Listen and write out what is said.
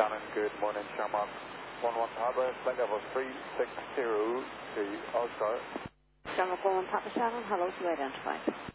Shannon, good morning. Shamrock 11 Papa, flight level 360 to Oscar. Shamrock 11 Papa Shannon, hello, to identify.